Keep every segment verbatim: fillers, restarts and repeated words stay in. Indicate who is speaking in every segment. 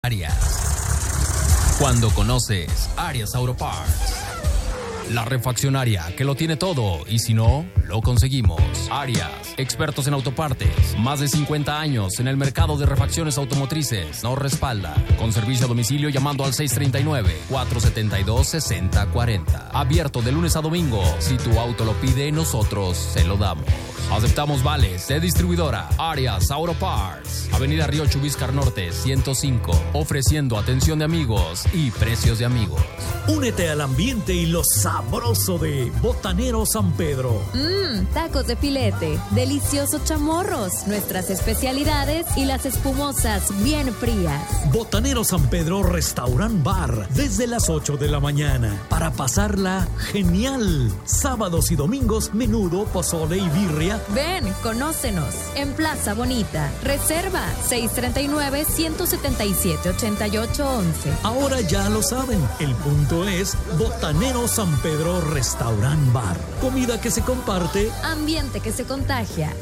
Speaker 1: Arias. Cuando conoces Arias Auto Parts, la refaccionaria que lo tiene todo y si no, lo conseguimos. Arias, expertos en autopartes, más de cincuenta años en el mercado de refacciones automotrices, nos respalda. Con servicio a domicilio llamando al seis tres nueve, cuatro siete dos, seis cero cuatro cero. Abierto de lunes a domingo. Si tu auto lo pide, nosotros se lo damos. Aceptamos vales de distribuidora Arias Auto Parts. Avenida Río Chubíscar Norte, ciento cinco. Ofreciendo atención de amigos y precios de amigos.
Speaker 2: Únete al ambiente y lo sabroso de Botanero San Pedro.
Speaker 3: Mmm, tacos de filete, deliciosos chamorros, nuestras especialidades y las espumosas bien frías.
Speaker 2: Botanero San Pedro Restaurant Bar, desde las ocho de la mañana, para pasarla genial. Sábados y domingos, menudo, pozole y birria.
Speaker 3: Ven, conócenos en Plaza Bonita. Reserva seis tres nueve, uno siete siete, ocho ocho once.
Speaker 2: Ahora ya lo saben, el punto es Botanero San Pedro Restaurant Bar. Comida que se comparte,
Speaker 3: ambiente que se contagia.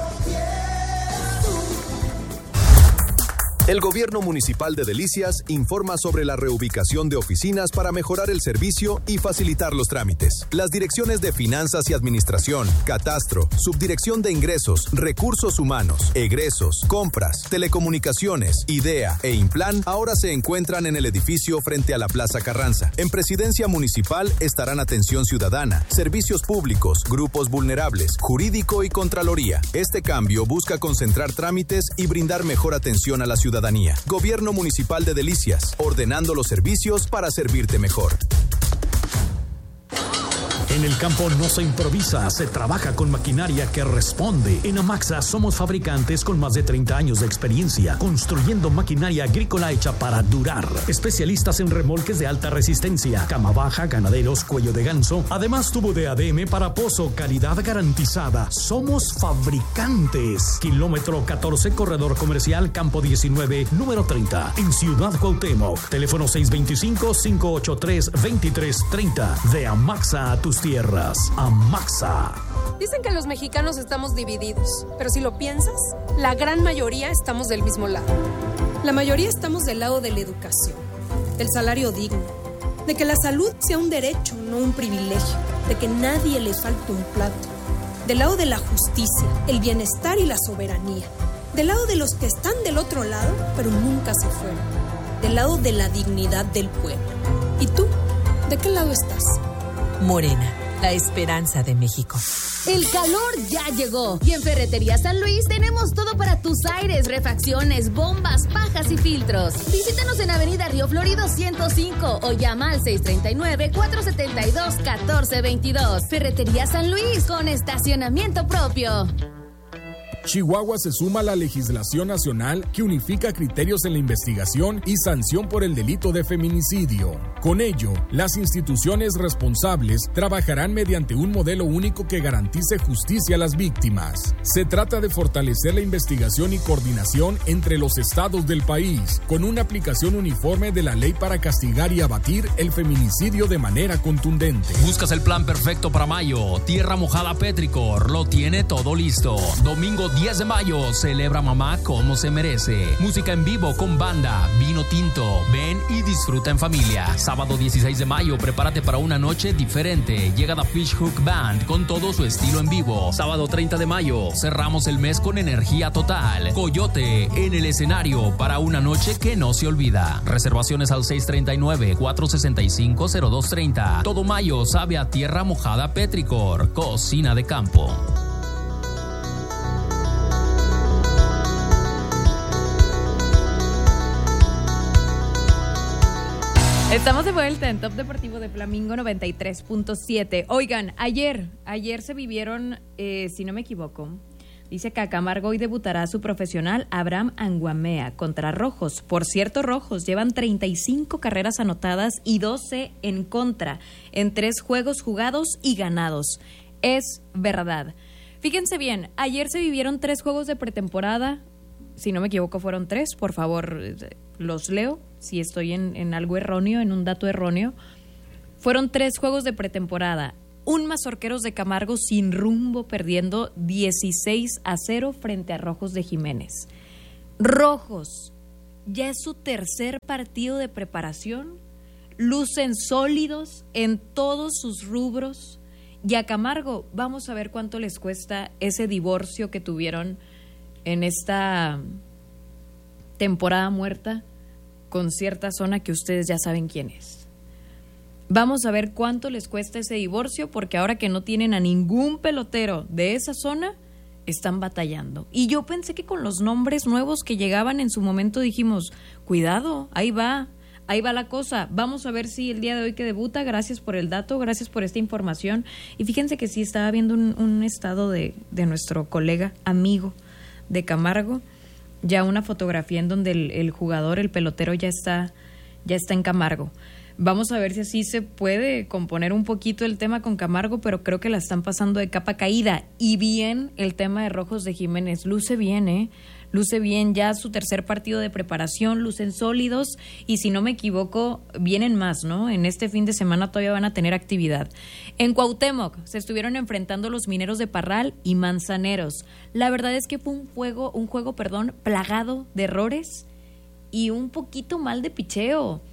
Speaker 4: El Gobierno Municipal de Delicias informa sobre la reubicación de oficinas para mejorar el servicio y facilitar los trámites. Las direcciones de Finanzas y Administración, Catastro, Subdirección de Ingresos, Recursos Humanos, Egresos, Compras, Telecomunicaciones, IDEA e Implan ahora se encuentran en el edificio frente a la Plaza Carranza. En Presidencia Municipal estarán Atención Ciudadana, Servicios Públicos, Grupos Vulnerables, Jurídico y Contraloría. Este cambio busca concentrar trámites y brindar mejor atención a la ciudadanía. Ciudadanía. Gobierno Municipal de Delicias, ordenando los servicios para servirte mejor.
Speaker 2: En el campo no se improvisa, se trabaja con maquinaria que responde. En Amaxa somos fabricantes con más de treinta años de experiencia, construyendo maquinaria agrícola hecha para durar. Especialistas en remolques de alta resistencia, cama baja, ganaderos, cuello de ganso. Además tubo de A D M para pozo, calidad garantizada. Somos fabricantes. Kilómetro catorce, corredor comercial, campo diecinueve, número treinta, en Ciudad Cuauhtémoc. Teléfono seis dos cinco, cinco ocho tres, dos tres tres cero. De Amaxa a tus tierras. Amaxa.
Speaker 5: Dicen que los mexicanos estamos divididos, pero si lo piensas, la gran mayoría estamos del mismo lado. La mayoría estamos del lado de la educación, del salario digno, de que la salud sea un derecho, no un privilegio, de que nadie le falte un plato, del lado de la justicia, el bienestar y la soberanía, del lado de los que están del otro lado, pero nunca se fueron, del lado de la dignidad del pueblo. ¿Y tú? ¿De qué lado estás?
Speaker 6: Morena, la esperanza de México.
Speaker 3: El calor ya llegó y en Ferretería San Luis tenemos todo para tus aires, refacciones, bombas, pajas y filtros. Visítanos en Avenida Río Florido ciento cinco o llama al seis tres nueve, cuatro siete dos, uno cuatro dos dos. Ferretería San Luis con estacionamiento propio.
Speaker 7: Chihuahua se suma a la legislación nacional que unifica criterios en la investigación y sanción por el delito de feminicidio. Con ello, las instituciones responsables trabajarán mediante un modelo único que garantice justicia a las víctimas. Se trata de fortalecer la investigación y coordinación entre los estados del país, con una aplicación uniforme de la ley para castigar y abatir el feminicidio de manera contundente.
Speaker 1: Buscas el plan perfecto para mayo. Tierra Mojada Petricor lo tiene todo listo. Domingo diez de mayo, celebra mamá como se merece. Música en vivo con banda, vino tinto. Ven y disfruta en familia. Sábado dieciséis de mayo, prepárate para una noche diferente. Llega The Fish Hook Band con todo su estilo en vivo. Sábado treinta de mayo, cerramos el mes con energía total. Coyote en el escenario para una noche que no se olvida. Reservaciones al seis tres nueve, cuatro seis cinco, cero dos tres cero. Todo mayo sabe a Tierra Mojada Petricor, cocina de campo.
Speaker 8: Estamos de vuelta en Top Deportivo de Flamingo noventa y tres punto siete. Oigan, ayer, ayer se vivieron, eh, si no me equivoco, dice que a Camargo hoy debutará su profesional Abraham Anguamea contra Rojos. Por cierto, Rojos llevan treinta y cinco carreras anotadas y doce en contra en tres juegos jugados y ganados. Es verdad. Fíjense bien, ayer se vivieron tres juegos de pretemporada. Si no me equivoco, fueron tres. Por favor, los leo si estoy en, en algo erróneo, en un dato erróneo. Fueron tres juegos de pretemporada. Un Mazorqueros de Camargo sin rumbo, perdiendo dieciséis a cero frente a Rojos de Jiménez. Rojos ya es su tercer partido de preparación, lucen sólidos en todos sus rubros. Y a Camargo, vamos a ver cuánto les cuesta ese divorcio que tuvieron en esta temporada muerta con cierta zona que ustedes ya saben quién es. Vamos a ver cuánto les cuesta ese divorcio, porque ahora que no tienen a ningún pelotero de esa zona, están batallando. Y yo pensé que con los nombres nuevos que llegaban en su momento dijimos, cuidado, ahí va, ahí va la cosa. Vamos a ver si el día de hoy que debuta. Gracias por el dato, gracias por esta información. Y fíjense que sí estaba viendo un, un estado de, de nuestro colega, amigo de Camargo, ya una fotografía en donde el, el jugador, el pelotero ya está, ya está en Camargo. Vamos a ver si así se puede componer un poquito el tema con Camargo, pero creo que la están pasando de capa caída. Y bien, el tema de Rojos de Jiménez, luce bien, ¿eh? Luce bien, ya su tercer partido de preparación, lucen sólidos, y si no me equivoco, vienen más, ¿no? En este fin de semana todavía van a tener actividad. En Cuauhtémoc se estuvieron enfrentando los Mineros de Parral y Manzaneros. La verdad es que fue un juego, un juego, perdón, plagado de errores y un poquito mal de picheo.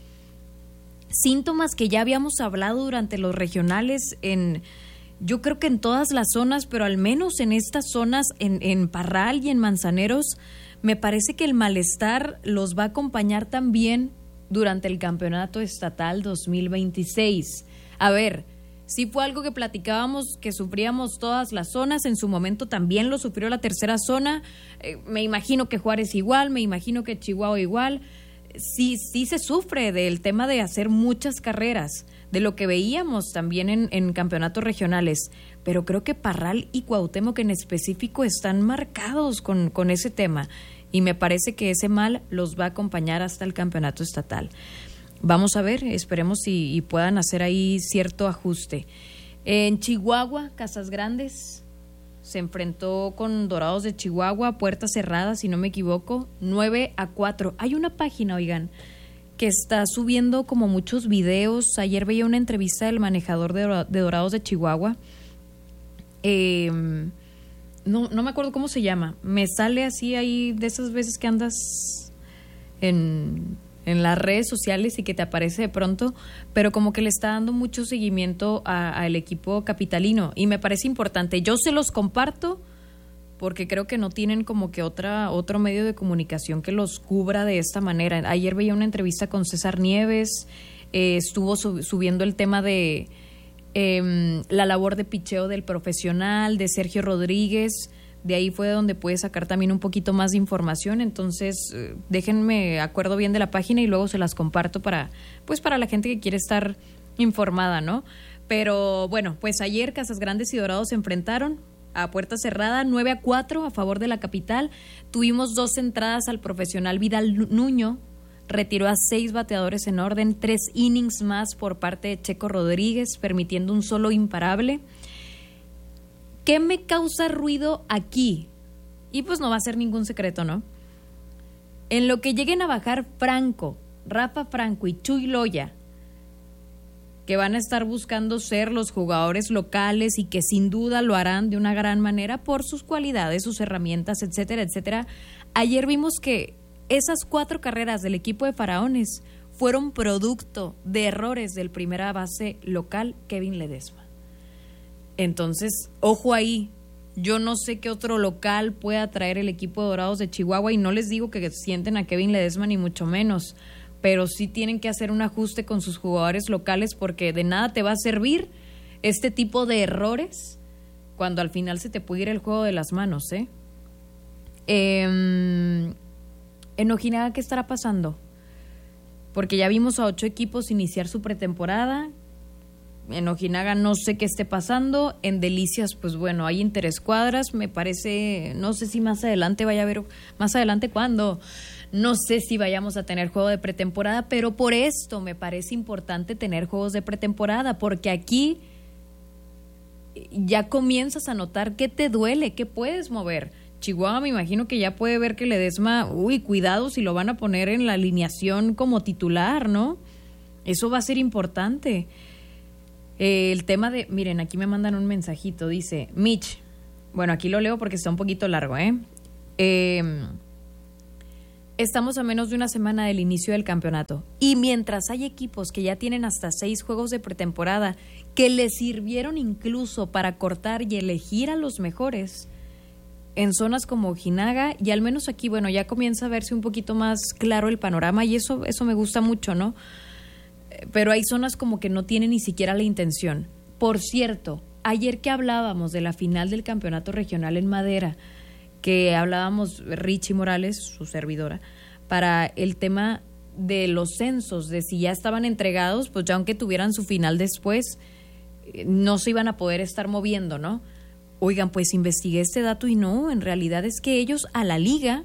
Speaker 8: Síntomas que ya habíamos hablado durante los regionales en, yo creo que en todas las zonas, pero al menos en estas zonas, en, en Parral y en Manzaneros, me parece que el malestar los va a acompañar también durante el campeonato estatal dos mil veintiséis. A ver, sí fue algo que platicábamos, que sufríamos todas las zonas, en su momento también lo sufrió la tercera zona, eh, me imagino que Juárez igual, me imagino que Chihuahua igual. Sí, sí se sufre del tema de hacer muchas carreras, de lo que veíamos también en, en campeonatos regionales, pero creo que Parral y Cuauhtémoc en específico están marcados con, con ese tema, y me parece que ese mal los va a acompañar hasta el campeonato estatal. Vamos a ver, esperemos y, y puedan hacer ahí cierto ajuste. En Chihuahua, Casas Grandes se enfrentó con Dorados de Chihuahua, puerta cerrada, si no me equivoco, nueve a cuatro. Hay una página, oigan, que está subiendo como muchos videos. Ayer veía una entrevista del manejador de, de Dorados de Chihuahua. Eh, no, no me acuerdo cómo se llama. Me sale así ahí de esas veces que andas en... en las redes sociales y que te aparece de pronto, pero como que le está dando mucho seguimiento al equipo capitalino, y me parece importante. Yo se los comparto porque creo que no tienen como que otra otro medio de comunicación que los cubra de esta manera. Ayer veía una entrevista con César Nieves, eh, estuvo sub, subiendo el tema de eh, la labor de picheo del profesional, de Sergio Rodríguez. De ahí fue donde pude sacar también un poquito más de información. Entonces, eh, déjenme acuerdo bien de la página y luego se las comparto para, pues, para la gente que quiere estar informada, ¿no? Pero bueno, pues ayer Casas Grandes y Dorados se enfrentaron a puerta cerrada, nueve a cuatro a favor de la capital. Tuvimos dos entradas al profesional. Vidal Nuño retiró a seis bateadores en orden, tres innings más por parte de Checo Rodríguez, permitiendo un solo imparable. ¿Qué me causa ruido aquí? Y pues no va a ser ningún secreto, ¿no? En lo que lleguen a bajar Franco, Rafa Franco y Chuy Loya, que van a estar buscando ser los jugadores locales y que sin duda lo harán de una gran manera por sus cualidades, sus herramientas, etcétera, etcétera. Ayer vimos que esas cuatro carreras del equipo de Faraones fueron producto de errores del primera base local, Kevin Ledesma. Entonces, ojo ahí, yo no sé qué otro local pueda traer el equipo de Dorados de Chihuahua, y no les digo que sienten a Kevin Ledesma ni mucho menos, pero sí tienen que hacer un ajuste con sus jugadores locales, porque de nada te va a servir este tipo de errores cuando al final se te puede ir el juego de las manos, ¿eh? Eh, en Ojinaga, ¿qué estará pasando? Porque ya vimos a ocho equipos iniciar su pretemporada. En Ojinaga no sé qué esté pasando. En Delicias, pues bueno, hay interescuadras. Me parece, no sé si más adelante vaya a haber, más adelante cuándo, no sé si vayamos a tener juego de pretemporada, pero por esto me parece importante tener juegos de pretemporada, porque aquí ya comienzas a notar qué te duele, qué puedes mover. Chihuahua me imagino que ya puede ver que Ledesma, uy, cuidado si lo van a poner en la alineación como titular, ¿no? Eso va a ser importante. Eh, el tema de, miren, aquí me mandan un mensajito, dice, Mitch, bueno, aquí lo leo porque está un poquito largo, ¿eh? eh Estamos a menos de una semana del inicio del campeonato y mientras hay equipos que ya tienen hasta seis juegos de pretemporada que les sirvieron incluso para cortar y elegir a los mejores en zonas como Ojinaga, y al menos aquí, bueno, ya comienza a verse un poquito más claro el panorama y eso, eso me gusta mucho, ¿no? Pero hay zonas como que no tienen ni siquiera la intención. Por cierto, ayer que hablábamos de la final del campeonato regional en Madera, que hablábamos Richie Morales, su servidora, para el tema de los censos, de si ya estaban entregados, pues ya aunque tuvieran su final después, no se iban a poder estar moviendo, ¿no? Oigan, pues investigué este dato y no, en realidad es que ellos a la liga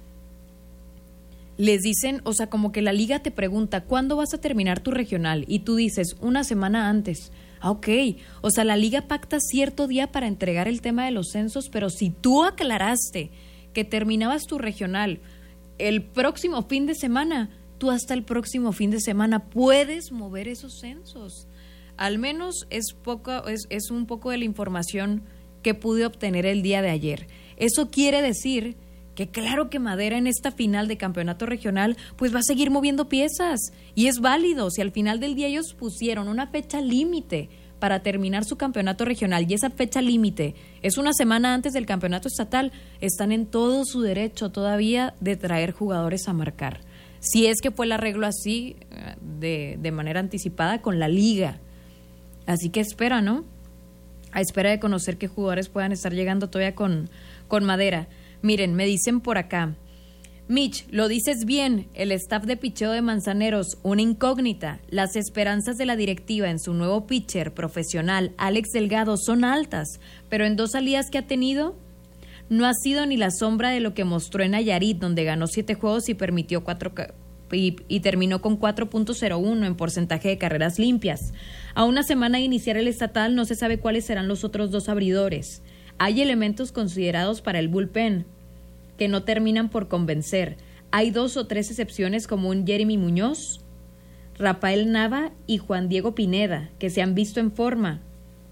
Speaker 8: les dicen, o sea, como que la liga te pregunta, ¿cuándo vas a terminar tu regional? Y tú dices, una semana antes. Ah, ok, o sea, la liga pacta cierto día para entregar el tema de los censos, pero si tú aclaraste que terminabas tu regional el próximo fin de semana, tú hasta el próximo fin de semana puedes mover esos censos. Al menos es, poco, es, es un poco de la información que pude obtener el día de ayer. Eso quiere decir que claro que Madera en esta final de campeonato regional pues va a seguir moviendo piezas y es válido. Si al final del día ellos pusieron una fecha límite para terminar su campeonato regional y esa fecha límite es una semana antes del campeonato estatal, están en todo su derecho todavía de traer jugadores a marcar. Si es que fue el arreglo así de, de manera anticipada con la liga. Así que espera, ¿no? A espera de conocer qué jugadores puedan estar llegando todavía con, con Madera. Miren, me dicen por acá, Mitch, lo dices bien, el staff de picheo de Manzaneros, una incógnita. Las esperanzas de la directiva en su nuevo pitcher profesional, Alex Delgado, son altas, pero en dos salidas que ha tenido, no ha sido ni la sombra de lo que mostró en Nayarit, donde ganó siete juegos y permitió cuatro y, y terminó con cuatro punto cero uno en porcentaje de carreras limpias. A una semana de iniciar el estatal no se sabe cuáles serán los otros dos abridores. Hay elementos considerados para el bullpen que no terminan por convencer. Hay dos o tres excepciones como un Jeremy Muñoz, Rafael Nava y Juan Diego Pineda, que se han visto en forma,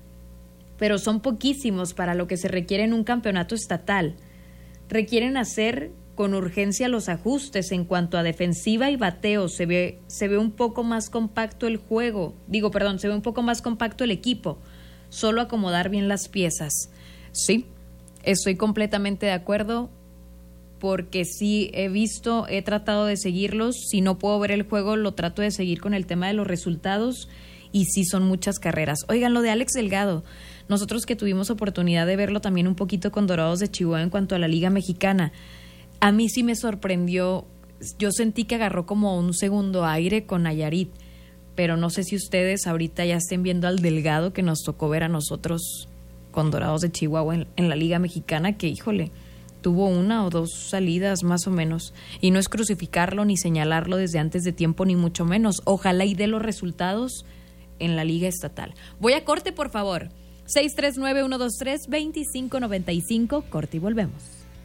Speaker 8: pero son poquísimos para lo que se requiere en un campeonato estatal. Requieren hacer con urgencia los ajustes en cuanto a defensiva y bateo. Se ve, se ve un poco más compacto el juego, digo, perdón, se ve un poco más compacto el equipo, solo acomodar bien las piezas. Sí, estoy completamente de acuerdo, porque sí he visto, he tratado de seguirlos, si no puedo ver el juego, lo trato de seguir con el tema de los resultados, y sí son muchas carreras. Oigan, lo de Alex Delgado, nosotros que tuvimos oportunidad de verlo también un poquito con Dorados de Chihuahua en cuanto a la Liga Mexicana, a mí sí me sorprendió, yo sentí que agarró como un segundo aire con Nayarit, pero no sé si ustedes ahorita ya estén viendo al Delgado que nos tocó ver a nosotros con Dorados de Chihuahua en, en la Liga Mexicana, que híjole, tuvo una o dos salidas más o menos, y no es crucificarlo ni señalarlo desde antes de tiempo ni mucho menos, ojalá y dé los resultados en la Liga Estatal. Voy a corte, por favor. seis tres nueve, uno dos tres, dos cinco nueve cinco, corte y volvemos.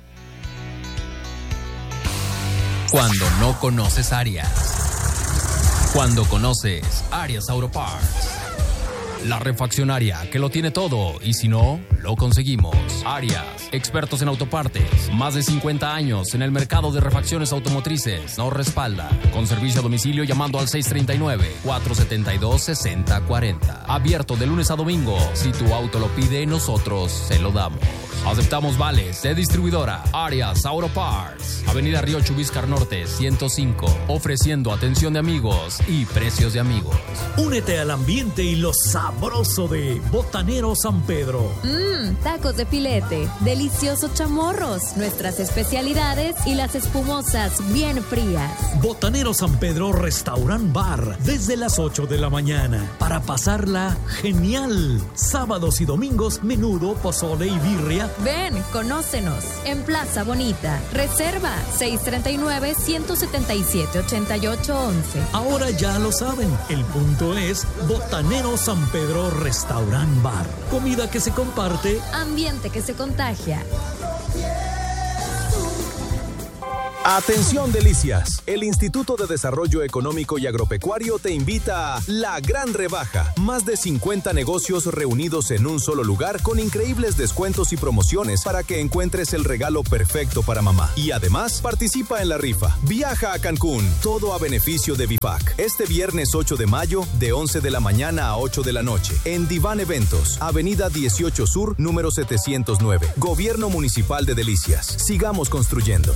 Speaker 1: Cuando no conoces Arias. Cuando conoces Arias Auto Parts. La refaccionaria que lo tiene todo y si no, lo conseguimos. Arias, expertos en autopartes, más de cincuenta años en el mercado de refacciones automotrices. Nos respalda con servicio a domicilio llamando al seis tres nueve, cuatro siete dos, seis cero cuatro cero. Abierto de lunes a domingo. Si tu auto lo pide, nosotros se lo damos. Aceptamos vales de distribuidora Arias Auto Parts. Avenida Río Chubíscar Norte, ciento cinco. Ofreciendo atención de amigos y precios de amigos.
Speaker 2: Únete al ambiente y lo sabroso de Botanero San Pedro.
Speaker 3: Mmm, tacos de filete, deliciosos chamorros, nuestras especialidades y las espumosas bien frías.
Speaker 2: Botanero San Pedro Restaurant Bar, desde las ocho de la mañana, para pasarla genial. Sábados y domingos, menudo, pozole y birria.
Speaker 3: Ven, conócenos en Plaza Bonita. Reserva seis tres nueve, uno siete siete, ocho ocho uno uno.
Speaker 2: Ahora ya lo saben, el punto es Botanero San Pedro Restaurant Bar. Comida que se comparte,
Speaker 3: ambiente que se contagia.
Speaker 4: Atención Delicias, el Instituto de Desarrollo Económico y Agropecuario te invita a La Gran Rebaja. Más de cincuenta negocios reunidos en un solo lugar con increíbles descuentos y promociones para que encuentres el regalo perfecto para mamá. Y además, participa en la rifa. Viaja a Cancún, todo a beneficio de Bipac. Este viernes ocho de mayo, de once de la mañana a ocho de la noche, en Diván Eventos, Avenida dieciocho Sur, número setecientos nueve. Gobierno Municipal de Delicias. Sigamos construyendo.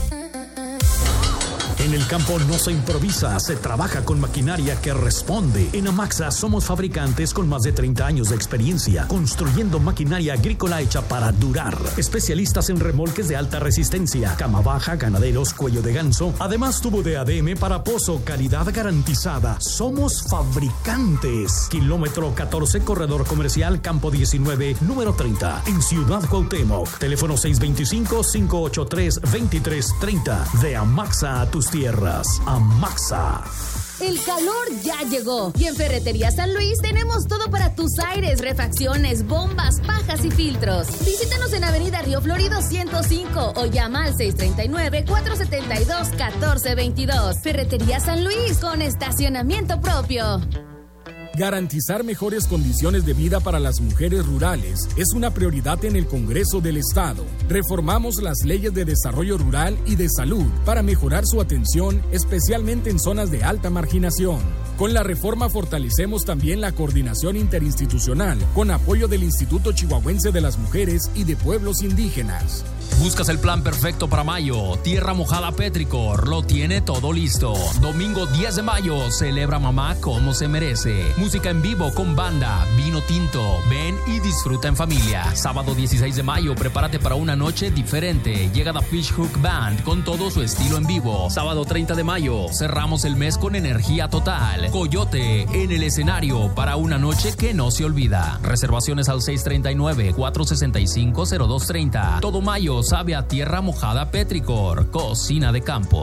Speaker 2: En el campo no se improvisa, se trabaja con maquinaria que responde. En Amaxa somos fabricantes con más de treinta años de experiencia, construyendo maquinaria agrícola hecha para durar. Especialistas en remolques de alta resistencia, cama baja, ganaderos, cuello de ganso. Además, tubo de A D M para pozo, calidad garantizada. Somos fabricantes. Kilómetro catorce, corredor comercial, campo diecinueve, número treinta, en Ciudad Cuauhtémoc. Teléfono seis dos cinco, cinco ocho tres, dos tres tres cero. De Amaxa a tus tierras. Amaxa.
Speaker 3: El calor ya llegó y en Ferretería San Luis tenemos todo para tus aires, refacciones, bombas, pajas y filtros. Visítanos en Avenida Río Florido ciento cinco o llama al seis tres nueve, cuatro siete dos, uno cuatro dos dos. Ferretería San Luis con estacionamiento propio.
Speaker 7: Garantizar mejores condiciones de vida para las mujeres rurales es una prioridad en el Congreso del Estado. Reformamos las leyes de desarrollo rural y de salud para mejorar su atención, especialmente en zonas de alta marginación. Con la reforma fortalecemos también la coordinación interinstitucional, con apoyo del Instituto Chihuahuense de las Mujeres y de Pueblos Indígenas.
Speaker 1: Buscas el plan perfecto para mayo. Tierra Mojada Petricor lo tiene todo listo. Domingo diez de mayo, celebra mamá como se merece. Música en vivo con banda, vino tinto. Ven y disfruta en familia. Sábado dieciséis de mayo, prepárate para una noche diferente. Llega The Fish Hook Band con todo su estilo en vivo. Sábado treinta de mayo, cerramos el mes con energía total. Coyote en el escenario para una noche que no se olvida. Reservaciones al seis tres nueve, cuatro seis cinco, cero dos tres cero. Todo mayo sabe a Tierra Mojada Petricor, cocina de campo.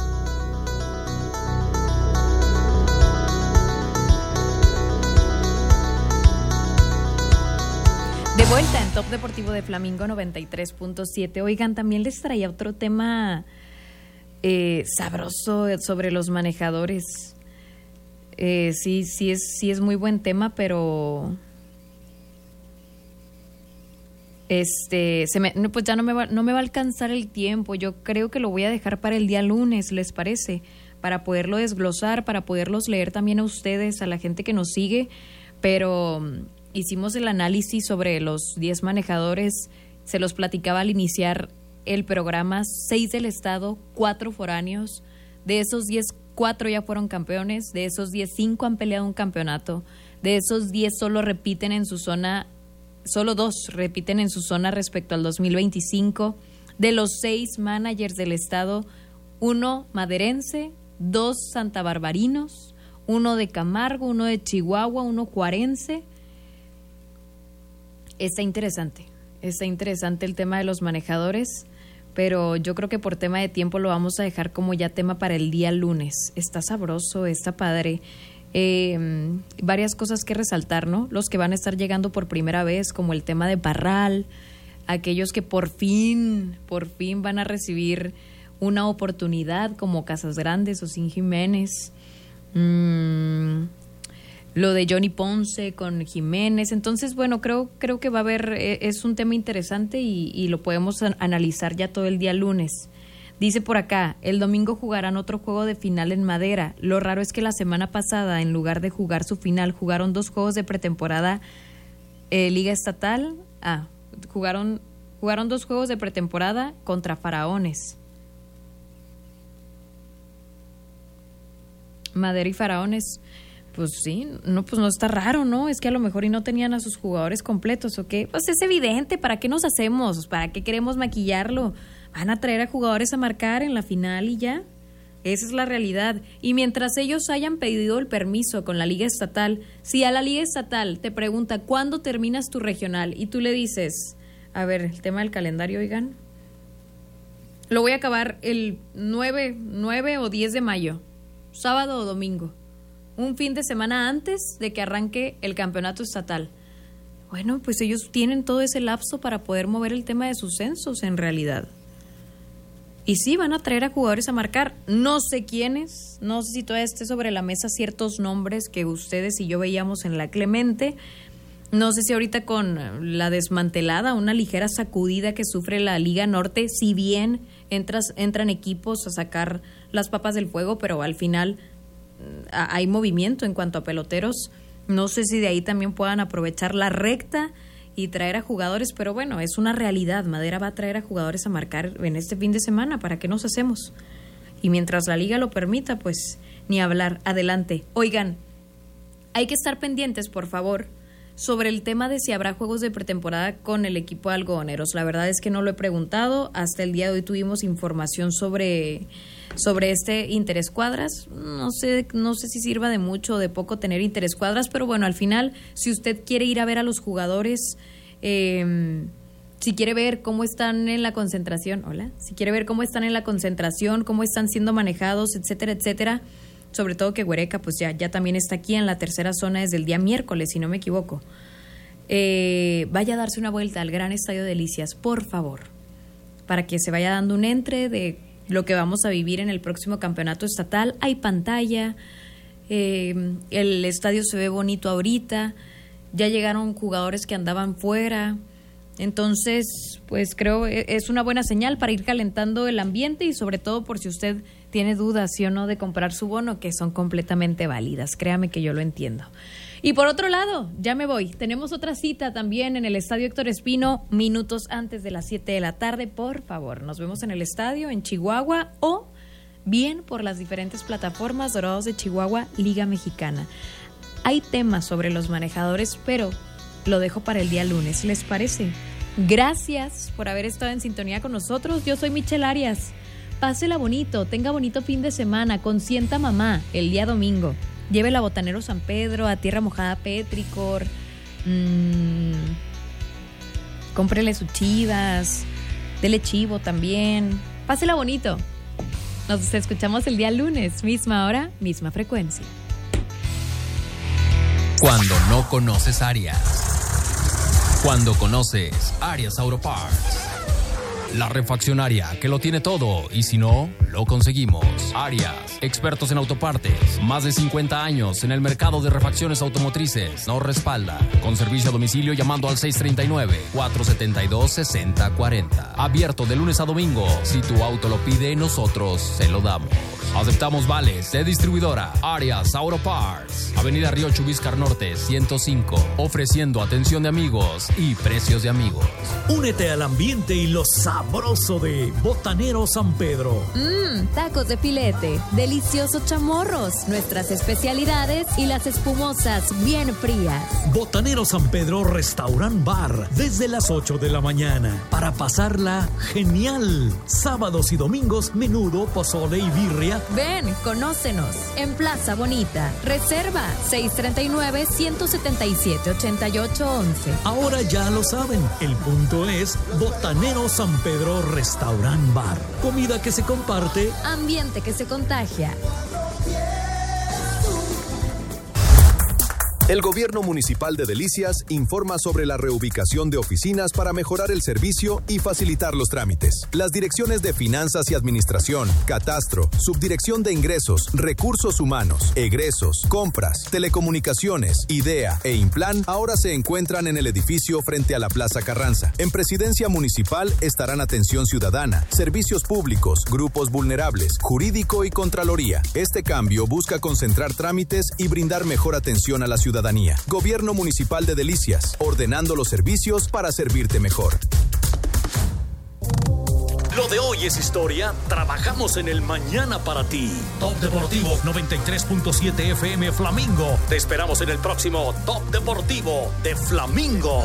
Speaker 8: De vuelta en Top Deportivo de Flamingo noventa y tres punto siete. Oigan, también les traía otro tema eh, sabroso sobre los manejadores. Eh, sí, sí es, sí es muy buen tema, pero este, se me, pues ya no me va, no me va a alcanzar el tiempo. Yo creo que lo voy a dejar para el día lunes, ¿les parece? Para poderlo desglosar, para poderlos leer también a ustedes, a la gente que nos sigue. Pero hicimos el análisis sobre los diez manejadores, se los platicaba al iniciar el programa, seis del estado, cuatro foráneos. De esos diez, cuatro ya fueron campeones. De esos diez, cinco han peleado un campeonato. De esos diez solo repiten en su zona, solo dos repiten en su zona respecto al dos mil veinticinco. De los seis managers del estado, uno maderense, dos santabarbarinos, uno de Camargo, uno de Chihuahua, uno juarense. Está interesante, está interesante el tema de los manejadores, pero yo creo que por tema de tiempo lo vamos a dejar como ya tema para el día lunes. Está sabroso, está padre. Eh, varias cosas que resaltar, ¿no? Los que van a estar llegando por primera vez, como el tema de Parral, aquellos que por fin, por fin van a recibir una oportunidad como Casas Grandes o Sin Jiménez. Mm, lo de Johnny Ponce con Jiménez. Entonces, bueno, creo creo que va a haber, es un tema interesante y, y lo podemos analizar ya todo el día lunes. Dice por acá, el domingo jugarán otro juego de final en Madera. Lo raro es que la semana pasada, en lugar de jugar su final, jugaron dos juegos de pretemporada eh, Liga Estatal. Ah, jugaron, jugaron dos juegos de pretemporada contra Faraones. Madera y Faraones. Pues sí, no, pues no está raro, ¿no? Es que a lo mejor y no tenían a sus jugadores completos, ¿o qué? Pues es evidente, ¿para qué nos hacemos? ¿Para qué queremos maquillarlo? Van a traer a jugadores a marcar en la final y ya. Esa es la realidad. Y mientras ellos hayan pedido el permiso con la Liga Estatal, si a la Liga Estatal te pregunta ¿cuándo terminas tu regional? Y tú le dices, a ver, el tema del calendario, oigan, lo voy a acabar el nueve, nueve o diez de mayo, sábado o domingo, un fin de semana antes de que arranque el campeonato estatal. Bueno, pues ellos tienen todo ese lapso para poder mover el tema de sus censos en realidad. Y sí, van a traer a jugadores a marcar. No sé quiénes, no sé si todavía esté sobre la mesa ciertos nombres que ustedes y yo veíamos en la Clemente. No sé si ahorita con la desmantelada, una ligera sacudida que sufre la Liga Norte, si bien entras, entran equipos a sacar las papas del fuego, pero al final a, hay movimiento en cuanto a peloteros. No sé si de ahí también puedan aprovechar la recta y traer a jugadores, pero bueno, es una realidad. Madera va a traer a jugadores a marcar en este fin de semana. ¿Para qué nos hacemos? Y mientras la liga lo permita, pues ni hablar. Adelante. Oigan, hay que estar pendientes, por favor, sobre el tema de si habrá juegos de pretemporada con el equipo de algodoneros. La verdad es que no lo he preguntado. Hasta el día de hoy tuvimos información sobre, sobre este interescuadras. No sé, no sé si sirva de mucho o de poco tener interescuadras, pero bueno, al final, si usted quiere ir a ver a los jugadores, eh, si quiere ver cómo están en la concentración, hola, si quiere ver cómo están en la concentración, cómo están siendo manejados, etcétera, etcétera, sobre todo que Huereca pues ya, ya también está aquí en la tercera zona desde el día miércoles, si no me equivoco. Eh, vaya a darse una vuelta al gran Estadio Delicias, por favor, para que se vaya dando un entre de lo que vamos a vivir en el próximo campeonato estatal. Hay pantalla, eh, el estadio se ve bonito ahorita, ya llegaron jugadores que andaban fuera, entonces pues creo es una buena señal para ir calentando el ambiente y sobre todo por si usted tiene dudas, sí o no, de comprar su bono, que son completamente válidas. Créame que yo lo entiendo. Y por otro lado, ya me voy. Tenemos otra cita también en el Estadio Héctor Espino, minutos antes de las siete de la tarde. Por favor, nos vemos en el estadio, en Chihuahua, o bien por las diferentes plataformas. Dorados de Chihuahua, Liga Mexicana. Hay temas sobre los manejadores, pero lo dejo para el día lunes. ¿Les parece? Gracias por haber estado en sintonía con nosotros. Yo soy Michelle Arias. Pásela bonito, tenga bonito fin de semana, consienta mamá el día domingo. Llévela a Botanero San Pedro, a Tierra Mojada Petricor, mmm, cómprele sus chivas, dele chivo también. Pásela bonito. Nos escuchamos el día lunes, misma hora, misma frecuencia.
Speaker 1: Cuando no conoces Arias. Cuando conoces Arias Auto Parts. La refaccionaria que lo tiene todo y si no, lo conseguimos. Arias, expertos en autopartes, más de cincuenta años en el mercado de refacciones automotrices. Nos respalda con servicio a domicilio llamando al seis tres nueve, cuatro siete dos, seis cero cuatro cero. Abierto de lunes a domingo. Si tu auto lo pide, nosotros se lo damos. Aceptamos vales de distribuidora Arias Auto Parts. Avenida Río Chubíscar Norte ciento cinco. Ofreciendo atención de amigos y precios de amigos.
Speaker 2: Únete al ambiente y lo sabroso de Botanero San Pedro.
Speaker 3: Mmm, tacos de filete, deliciosos chamorros, nuestras especialidades y las espumosas bien frías.
Speaker 2: Botanero San Pedro Restaurant Bar, desde las ocho de la mañana, para pasarla genial. Sábados y domingos, menudo, pozole y birria.
Speaker 3: Ven, conócenos en Plaza Bonita. Reserva seis tres nueve, uno siete siete, ocho ocho uno uno.
Speaker 2: Ahora ya lo saben, el punto es Botanero San Pedro Restaurant Bar. Comida que se comparte,
Speaker 3: ambiente que se contagia.
Speaker 4: El Gobierno Municipal de Delicias informa sobre la reubicación de oficinas para mejorar el servicio y facilitar los trámites. Las direcciones de Finanzas y Administración, Catastro, Subdirección de Ingresos, Recursos Humanos, Egresos, Compras, Telecomunicaciones, IDEA e Implan ahora se encuentran en el edificio frente a la Plaza Carranza. En Presidencia Municipal estarán Atención Ciudadana, Servicios Públicos, Grupos Vulnerables, Jurídico y Contraloría. Este cambio busca concentrar trámites y brindar mejor atención a la ciudadanía. Gobierno Municipal de Delicias, ordenando los servicios para servirte mejor.
Speaker 2: Lo de hoy es historia, trabajamos en el mañana para ti. Top Deportivo noventa y tres punto siete F M Flamingo. Te esperamos en el próximo Top Deportivo de Flamingo.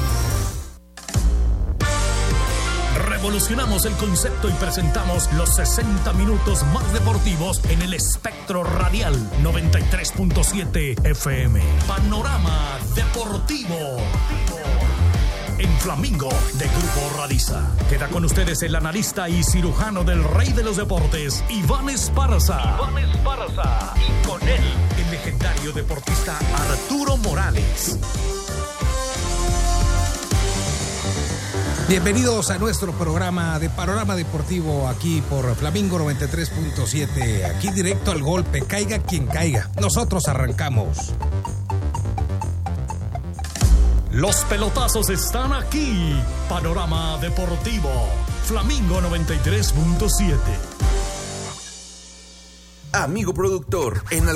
Speaker 2: Revolucionamos el concepto y presentamos los sesenta minutos más deportivos en el espectro radial noventa y tres punto siete F M. Panorama Deportivo en Flamingo de Grupo Radiza. Queda con ustedes el analista y cirujano del rey de los deportes, Iván Esparza. Iván Esparza. Y con él, el legendario deportista Arturo Morales.
Speaker 9: Bienvenidos a nuestro programa de Panorama Deportivo aquí por Flamingo noventa y tres punto siete. Aquí directo al golpe, caiga quien caiga. Nosotros arrancamos.
Speaker 2: Los pelotazos están aquí. Panorama Deportivo, Flamingo noventa y tres punto siete.
Speaker 10: Amigo productor, en